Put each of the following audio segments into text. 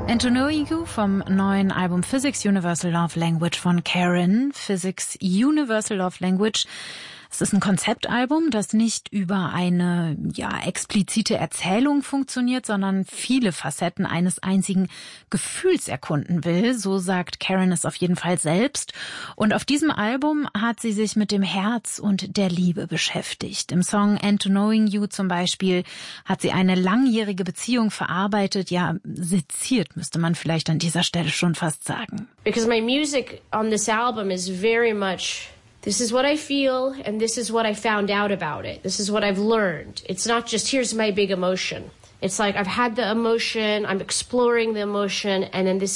And to Know You vom neuen Album Physics Universal Love Language von Karen. Physics Universal Love Language. Es ist ein Konzeptalbum, das nicht über eine explizite Erzählung funktioniert, sondern viele Facetten eines einzigen Gefühls erkunden will. So sagt Karen es auf jeden Fall selbst. Und auf diesem Album hat sie sich mit dem Herz und der Liebe beschäftigt. Im Song And to Knowing You zum Beispiel hat sie eine langjährige Beziehung verarbeitet, seziert, müsste man vielleicht an dieser Stelle schon fast sagen. Because my music on this album is very much... This is what I feel, and this is what I found out about it. This is what I've learned. It's not just, here's my big emotion. It's like, I've had the emotion, I'm exploring the emotion, and then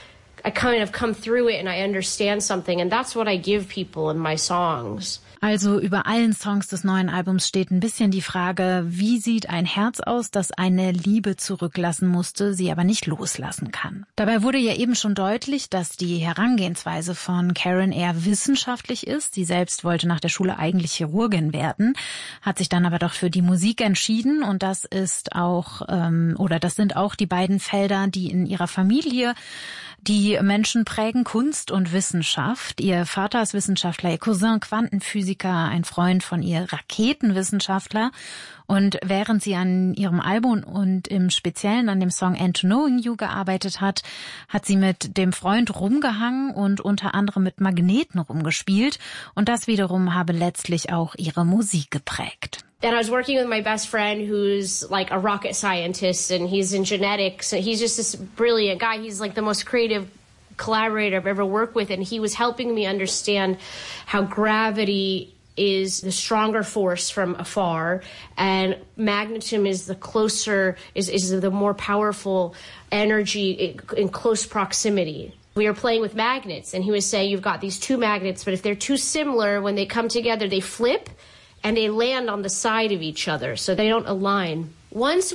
I kind of come through it and I understand something. And that's what I give people in my songs. Also über allen Songs des neuen Albums steht ein bisschen die Frage, wie sieht ein Herz aus, das eine Liebe zurücklassen musste, sie aber nicht loslassen kann. Dabei wurde ja eben schon deutlich, dass die Herangehensweise von Karen eher wissenschaftlich ist. Sie selbst wollte nach der Schule eigentlich Chirurgin werden, hat sich dann aber doch für die Musik entschieden und das ist auch, das sind auch die beiden Felder, die in ihrer Familie die Menschen prägen, Kunst und Wissenschaft. Ihr Vater ist Wissenschaftler, ihr Cousin Quantenphysiker, ein Freund von ihr Raketenwissenschaftler. Und während sie an ihrem Album und im Speziellen an dem Song And to Knowing You gearbeitet hat, hat sie mit dem Freund rumgehangen und unter anderem mit Magneten rumgespielt. Und das wiederum habe letztlich auch ihre Musik geprägt. And I was working with my best friend who's like a rocket scientist and he's in genetics. He's just this brilliant guy. He's like the most creative collaborator I've ever worked with. And he was helping me understand how gravity is the stronger force from afar and magnetism is the closer, is the more powerful energy in close proximity. We were playing with magnets and he was saying you've got these two magnets, but if they're too similar, when they come together, they flip and they land on the side of each other, so they don't align. Once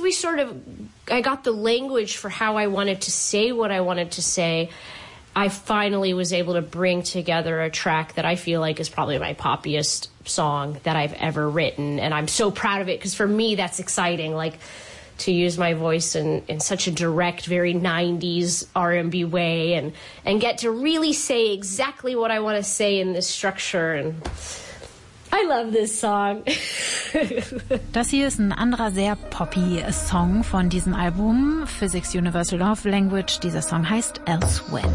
I got the language for how I wanted to say what I wanted to say, I finally was able to bring together a track that I feel like is probably my poppiest song that I've ever written. And I'm so proud of it, because for me, that's exciting, like to use my voice in such a direct, very 90s R&B way and get to really say exactly what I want to say in this structure. And I love this song. Das hier ist ein anderer sehr poppy Song von diesem Album, Physics Universal Love Language. Dieser Song heißt Elsewhere.